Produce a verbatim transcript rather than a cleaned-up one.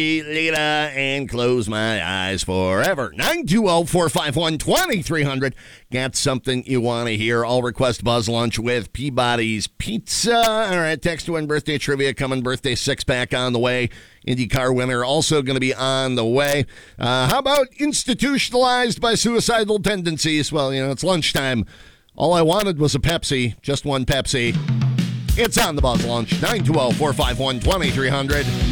Lita and close my eyes forever. nine two zero, four five one, two three zero zero. Got something you want to hear? I'll request Buzz Lunch with Peabody's Pizza. All right, text to win birthday trivia coming. Birthday six-pack on the way. IndyCar winner also going to be on the way. Uh, how about institutionalized by suicidal tendencies? Well, you know, it's lunchtime. All I wanted was a Pepsi. Just one Pepsi. It's on the Buzz Lunch. nine two zero, four five one, two three zero zero.